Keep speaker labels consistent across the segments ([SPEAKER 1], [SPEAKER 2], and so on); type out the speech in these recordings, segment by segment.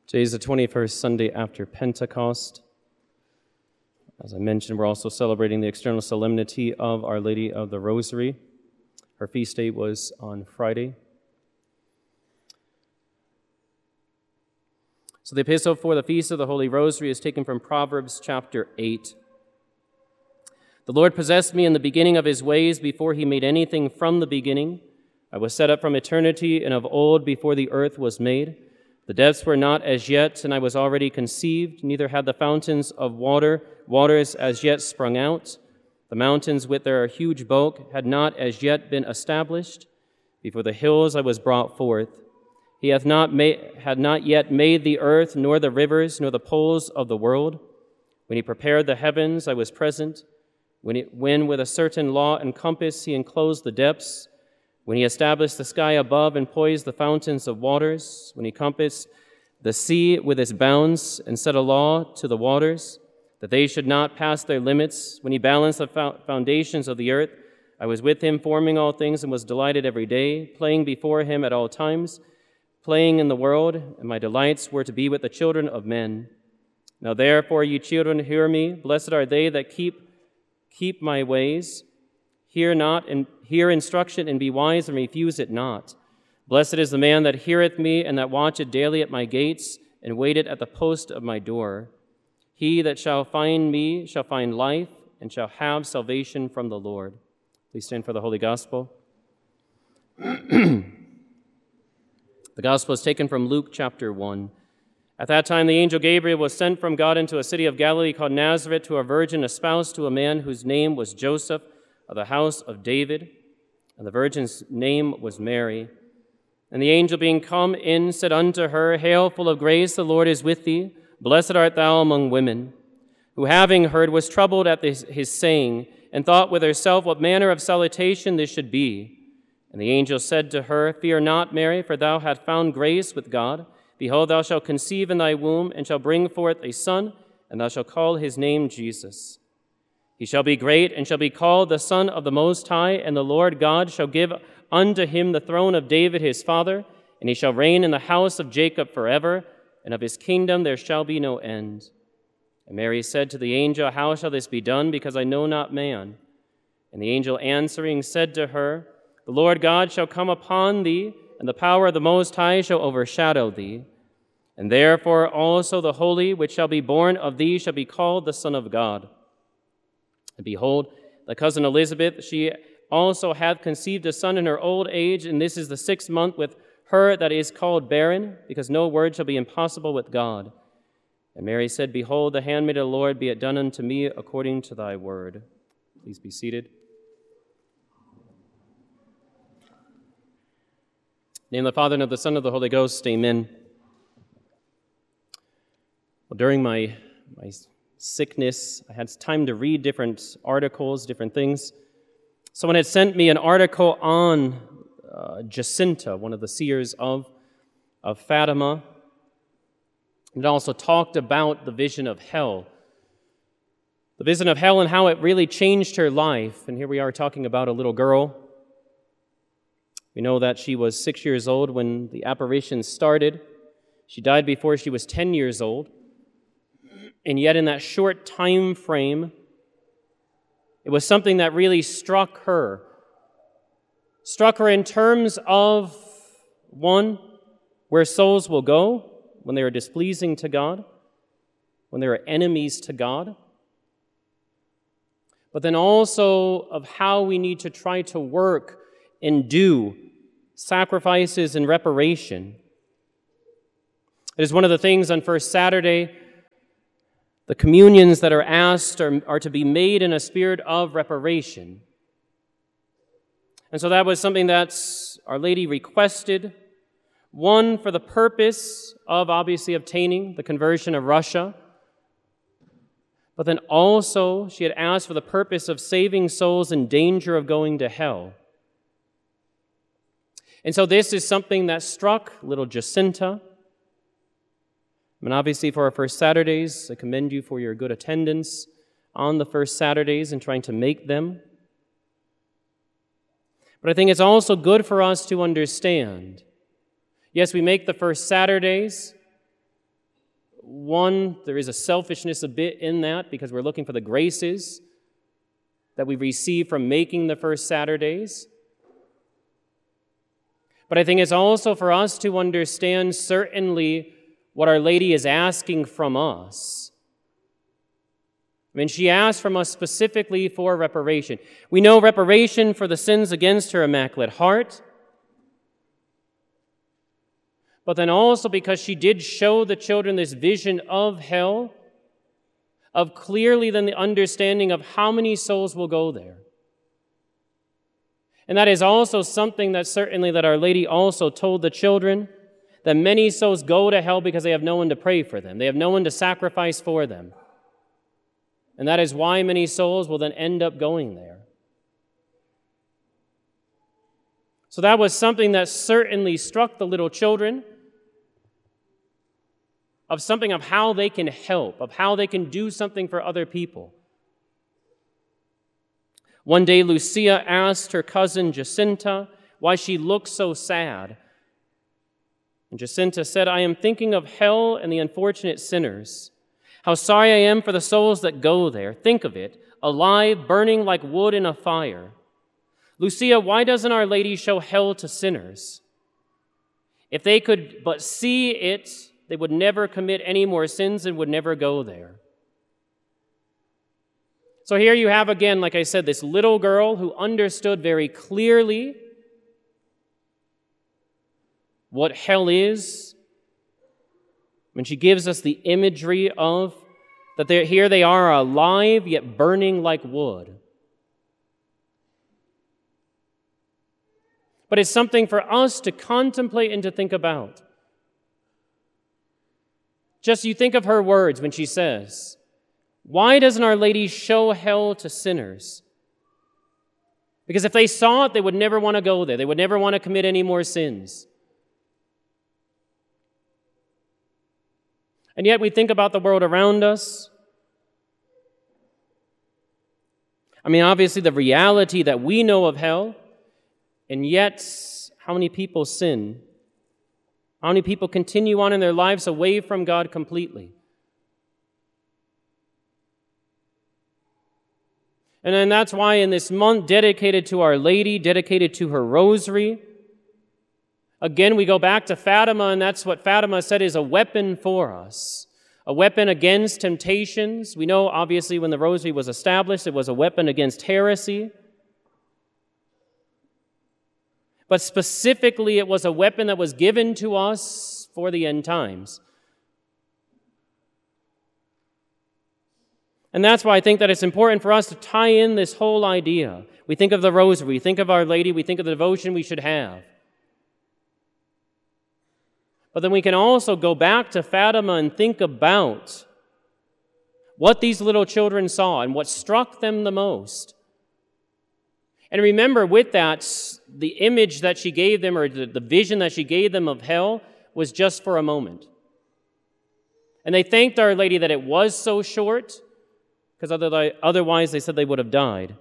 [SPEAKER 1] Today is the 21st Sunday after Pentecost. As I mentioned, we're also celebrating the external solemnity of Our Lady of the Rosary. Her feast day was on Friday. So the epistle for the Feast of the Holy Rosary is taken from Proverbs chapter 8. The Lord possessed me in the beginning of his ways before he made anything from the beginning. I was set up from eternity and of old before the earth was made. The depths were not as yet, and I was already conceived, neither had the fountains of waters as yet sprung out. The mountains with their huge bulk had not as yet been established. Before the hills I was brought forth. He had not yet made the earth, nor the rivers, nor the poles of the world. When he prepared the heavens, I was present. When with a certain law and compass he enclosed the depths, when he established the sky above and poised the fountains of waters, when he compassed the sea with its bounds and set a law to the waters, that they should not pass their limits, when he balanced the foundations of the earth, I was with him, forming all things, and was delighted every day, playing before him at all times, playing in the world, and my delights were to be with the children of men. Now therefore, you children, hear me. Blessed are they that keep my ways. Hear instruction and be wise and refuse it not. Blessed is the man that heareth me and that watcheth daily at my gates and waiteth at the post of my door. He that shall find me shall find life and shall have salvation from the Lord. Please stand for the Holy Gospel. The Gospel is taken from Luke chapter 1. At that time the angel Gabriel was sent from God into a city of Galilee called Nazareth to a virgin espoused to a man whose name was Joseph, of the house of David, and the virgin's name was Mary. And the angel being come in said unto her, Hail, full of grace, the Lord is with thee. Blessed art thou among women. Who having heard was troubled at his saying, and thought with herself what manner of salutation this should be. And the angel said to her, Fear not, Mary, for thou hast found grace with God. Behold, thou shalt conceive in thy womb, and shalt bring forth a son, and thou shalt call his name Jesus. He shall be great, and shall be called the Son of the Most High, and the Lord God shall give unto him the throne of David his father, and he shall reign in the house of Jacob forever, and of his kingdom there shall be no end. And Mary said to the angel, How shall this be done, because I know not man? And the angel answering said to her, The Lord God shall come upon thee, and the power of the Most High shall overshadow thee. And therefore also the Holy, which shall be born of thee, shall be called the Son of God. And behold, thy cousin Elizabeth, she also hath conceived a son in her old age, and this is the 6th month with her that is called barren, because no word shall be impossible with God. And Mary said, Behold, the handmaid of the Lord, be it done unto me according to thy word. Please be seated. In the name of the Father, and of the Son, and of the Holy Ghost, amen. Well, during my sickness, I had time to read different articles, different things. Someone had sent me an article on Jacinta, one of the seers of Fatima. It also talked about the vision of hell. The vision of hell and how it really changed her life. And here we are talking about a little girl. We know that she was 6 years old when the apparition started. She died before she was 10 years old. And yet in that short time frame, it was something that really struck her. Struck her in terms of, one, where souls will go when they are displeasing to God, when they are enemies to God, but then also of how we need to try to work and do sacrifices and reparation. It is one of the things on First Saturday. The communions that are asked are to be made in a spirit of reparation. And so that was something that Our Lady requested. One, for the purpose of obviously obtaining the conversion of Russia. But then also she had asked for the purpose of saving souls in danger of going to hell. And so this is something that struck little Jacinta. And obviously for our first Saturdays, I commend you for your good attendance on the first Saturdays and trying to make them. But I think it's also good for us to understand. Yes, we make the first Saturdays, one, there is a selfishness a bit in that because we're looking for the graces that we receive from making the first Saturdays. But I think it's also for us to understand certainly what Our Lady is asking from us. I mean, she asked from us specifically for reparation. We know reparation for the sins against her Immaculate Heart, but then also because she did show the children this vision of hell, of clearly then the understanding of how many souls will go there. And that is also something that certainly that Our Lady also told the children, that many souls go to hell because they have no one to pray for them. They have no one to sacrifice for them. And that is why many souls will then end up going there. So that was something that certainly struck the little children, of something of how they can help, of how they can do something for other people. One day, Lucia asked her cousin Jacinta why she looked so sad. And Jacinta said, "I am thinking of hell and the unfortunate sinners. How sorry I am for the souls that go there. Think of it, alive, burning like wood in a fire. Lucia, why doesn't Our Lady show hell to sinners? If they could but see it, they would never commit any more sins and would never go there." So here you have again, like I said, this little girl who understood very clearly what hell is. When she gives us the imagery of that here they are alive yet burning like wood. But it's something for us to contemplate and to think about. Just you think of her words when she says, "Why doesn't Our Lady show hell to sinners?" Because if they saw it, they would never want to go there. They would never want to commit any more sins. And yet we think about the world around us. I mean, obviously the reality that we know of hell, and yet how many people sin? How many people continue on in their lives away from God completely? And then that's why in this month dedicated to Our Lady, dedicated to her rosary, again we go back to Fatima, and that's what Fatima said is a weapon for us. A weapon against temptations. We know obviously when the rosary was established, it was a weapon against heresy. But specifically, it was a weapon that was given to us for the end times. And that's why I think that it's important for us to tie in this whole idea. We think of the rosary, we think of Our Lady, we think of the devotion we should have. But then we can also go back to Fatima and think about what these little children saw and what struck them the most. And remember with that, the image that she gave them, or the vision that she gave them of hell, was just for a moment. And they thanked Our Lady that it was so short, because otherwise they said they would have died.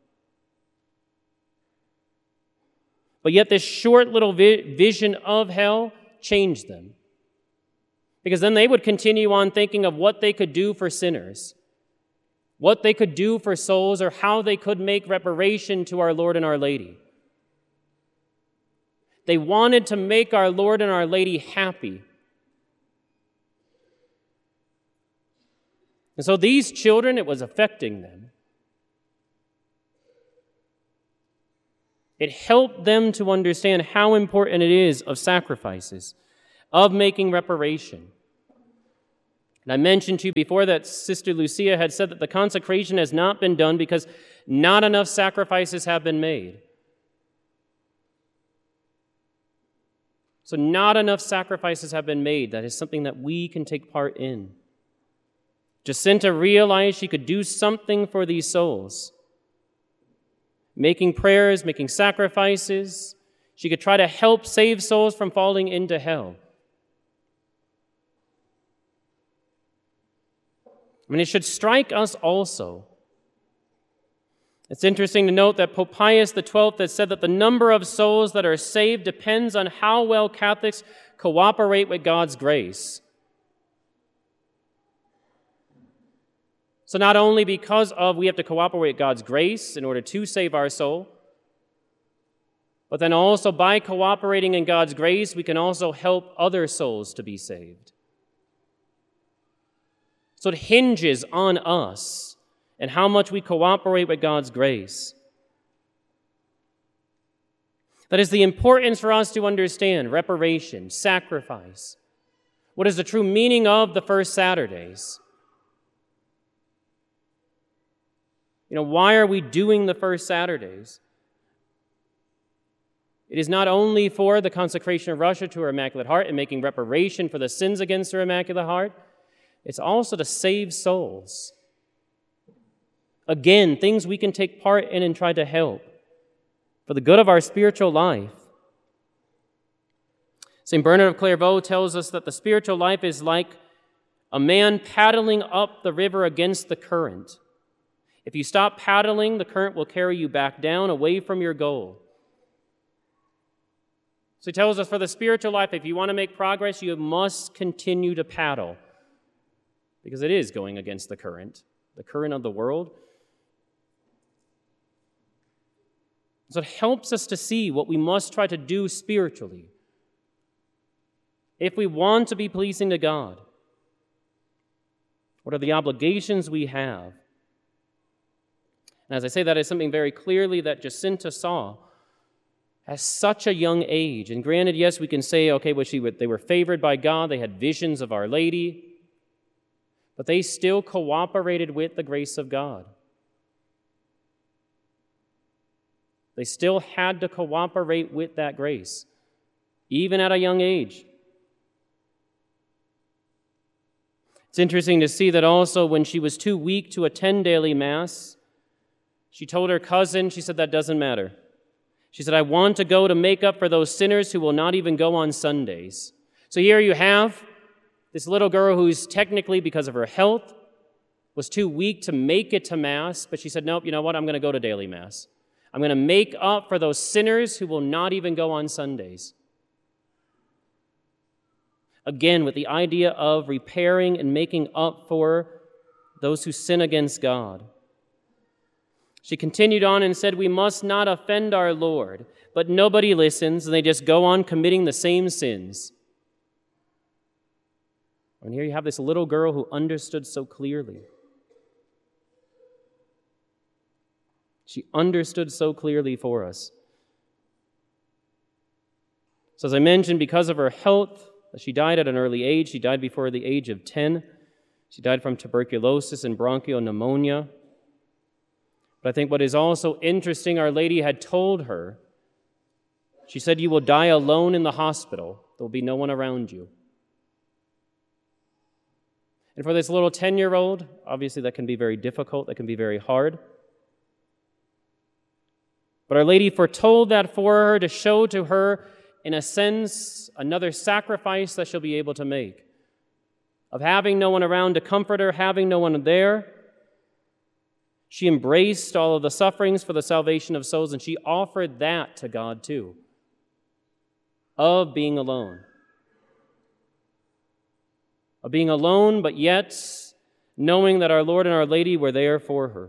[SPEAKER 1] But yet this short little vision of hell changed them. Because then they would continue on thinking of what they could do for sinners, what they could do for souls, or how they could make reparation to our Lord and Our Lady. They wanted to make our Lord and Our Lady happy. And so these children, it was affecting them. It helped them to understand how important it is of sacrifices, of making reparation. And I mentioned to you before that Sister Lucia had said that the consecration has not been done because not enough sacrifices have been made. So not enough sacrifices have been made. That is something that we can take part in. Jacinta realized she could do something for these souls. Making prayers, making sacrifices. She could try to help save souls from falling into hell. I mean, it should strike us also. It's interesting to note that Pope Pius XII has said that the number of souls that are saved depends on how well Catholics cooperate with God's grace. So not only because of we have to cooperate with God's grace in order to save our soul, but then also by cooperating in God's grace, we can also help other souls to be saved. So it hinges on us and how much we cooperate with God's grace. That is the importance for us to understand reparation, sacrifice. What is the true meaning of the first Saturdays? Why are we doing the first Saturdays? It is not only for the consecration of Russia to her Immaculate Heart and making reparation for the sins against her Immaculate Heart. It's also to save souls. Again, things we can take part in and try to help for the good of our spiritual life. St. Bernard of Clairvaux tells us that the spiritual life is like a man paddling up the river against the current. If you stop paddling, the current will carry you back down, away from your goal. So he tells us for the spiritual life, if you want to make progress, you must continue to paddle, because it is going against the current of the world. So it helps us to see what we must try to do spiritually if we want to be pleasing to God. What are the obligations we have? And as I say, that is something very clearly that Jacinta saw at such a young age. And granted, yes, we can say, okay, they were favored by God, they had visions of Our Lady, but they still cooperated with the grace of God. They still had to cooperate with that grace, even at a young age. It's interesting to see that also when she was too weak to attend daily Mass, she told her cousin, she said, that doesn't matter. She said, I want to go to make up for those sinners who will not even go on Sundays. So here you have this little girl who's technically, because of her health, was too weak to make it to Mass, but she said, nope, you know what, I'm going to go to daily Mass. I'm going to make up for those sinners who will not even go on Sundays. Again, with the idea of repairing and making up for those who sin against God. She continued on and said, we must not offend our Lord, but nobody listens, and they just go on committing the same sins. And here you have this little girl who understood so clearly. She understood so clearly for us. So as I mentioned, because of her health, she died at an early age. She died before the age of 10. She died from tuberculosis and bronchial pneumonia. But I think what is also interesting, Our Lady had told her, she said, you will die alone in the hospital. There will be no one around you. And for this little 10-year-old, obviously that can be very difficult, that can be very hard. But Our Lady foretold that for her to show to her, in a sense, another sacrifice that she'll be able to make. Of having no one around to comfort her, having no one there. She embraced all of the sufferings for the salvation of souls, and she offered that to God too, of being alone. Of being alone, but yet knowing that our Lord and Our Lady were there for her.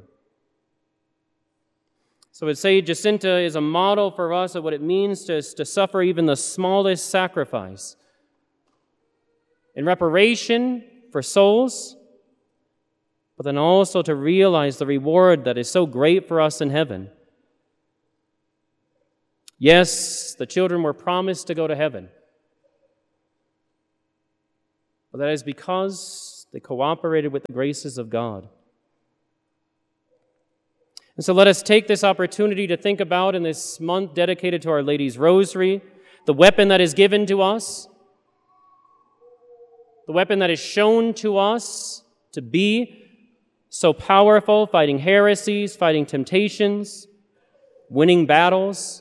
[SPEAKER 1] So I'd say Jacinta is a model for us of what it means to suffer even the smallest sacrifice in reparation for souls, but then also to realize the reward that is so great for us in heaven. Yes, the children were promised to go to heaven, but that is because they cooperated with the graces of God. And so let us take this opportunity to think about, in this month dedicated to Our Lady's Rosary, the weapon that is given to us, the weapon that is shown to us to be so powerful, fighting heresies, fighting temptations, winning battles.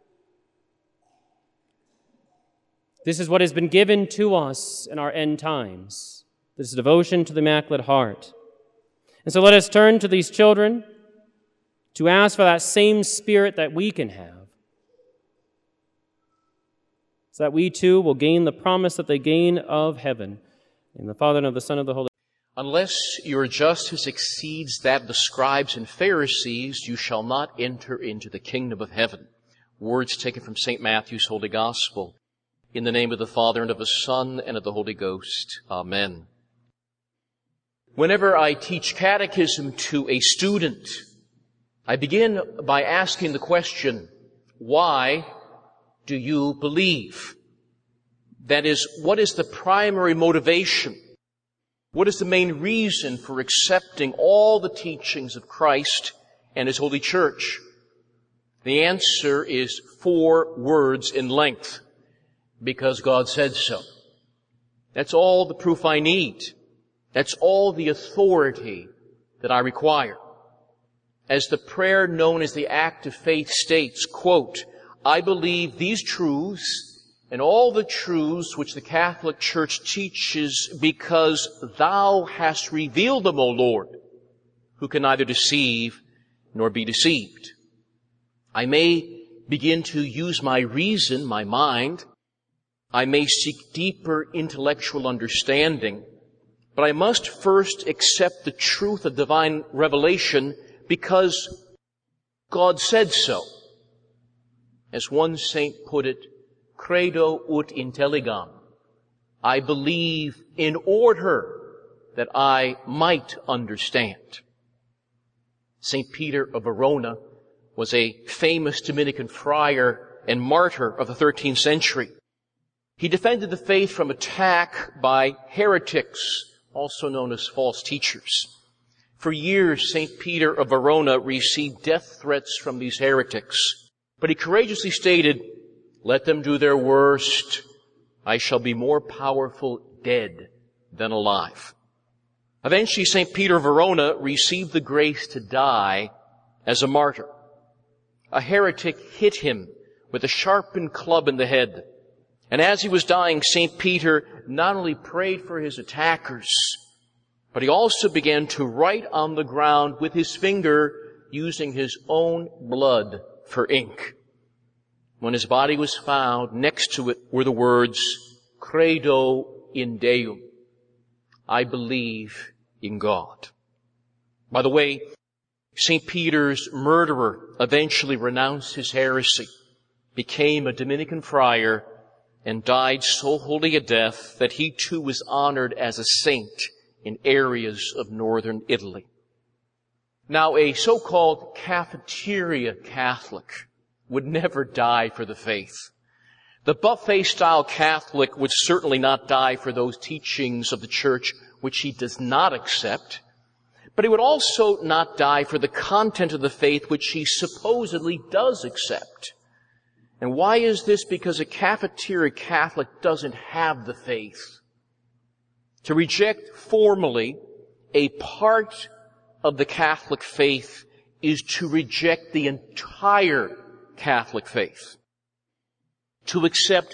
[SPEAKER 1] This is what has been given to us in our end times, this devotion to the Immaculate Heart. And so let us turn to these children to ask for that same spirit that we can have, so that we too will gain the promise that they gain of heaven. In the Father, and of the Son, and of the Holy Spirit.
[SPEAKER 2] Unless your justice exceeds that of the scribes and Pharisees, you shall not enter into the kingdom of heaven. Words taken from St. Matthew's Holy Gospel. In the name of the Father, and of the Son, and of the Holy Ghost. Amen. Whenever I teach catechism to a student, I begin by asking the question, why do you believe? That is, what is the primary motivation? What is the main reason for accepting all the teachings of Christ and His Holy Church? The answer is 4 words in length. Because God said so. That's all the proof I need. That's all the authority that I require. As the prayer known as the Act of Faith states, quote, I believe these truths and all the truths which the Catholic Church teaches because Thou hast revealed them, O Lord, who can neither deceive nor be deceived. I may begin to use my reason, my mind. I may seek deeper intellectual understanding, but I must first accept the truth of divine revelation because God said so. As one saint put it, credo ut intelligam. I believe in order that I might understand. St. Peter of Verona was a famous Dominican friar and martyr of the 13th century. He defended the faith from attack by heretics, also known as false teachers. For years, St. Peter of Verona received death threats from these heretics. But he courageously stated, let them do their worst. I shall be more powerful dead than alive. Eventually, St. Peter of Verona received the grace to die as a martyr. A heretic hit him with a sharpened club in the head. And as he was dying, St. Peter not only prayed for his attackers, but he also began to write on the ground with his finger using his own blood for ink. When his body was found, next to it were the words, Credo in Deum. I believe in God. By the way, St. Peter's murderer eventually renounced his heresy, became a Dominican friar, and died so holy a death that he too was honored as a saint in areas of northern Italy. Now, a so-called cafeteria Catholic would never die for the faith. The buffet-style Catholic would certainly not die for those teachings of the Church which he does not accept, but he would also not die for the content of the faith which he supposedly does accept. And why is this? Because a cafeteria Catholic doesn't have the faith. To reject formally a part of the Catholic faith is to reject the entire Catholic faith. To accept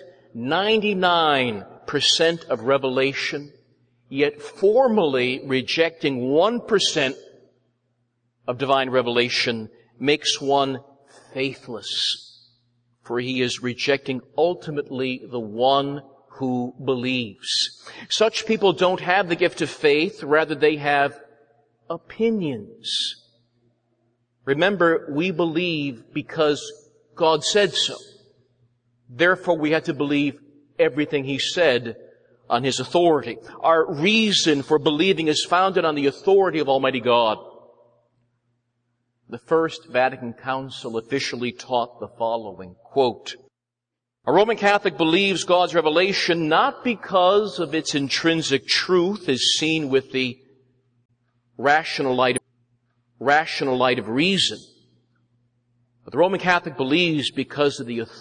[SPEAKER 2] 99% of revelation, yet formally rejecting 1% of divine revelation makes one faithless. For he is rejecting ultimately the one who believes. Such people don't have the gift of faith, rather they have opinions. Remember, we believe because God said so. Therefore, we have to believe everything He said on His authority. Our reason for believing is founded on the authority of Almighty God. The First Vatican Council officially taught the following, quote, a Roman Catholic believes God's revelation not because of its intrinsic truth as seen with the rational light of reason, but the Roman Catholic believes because of the authority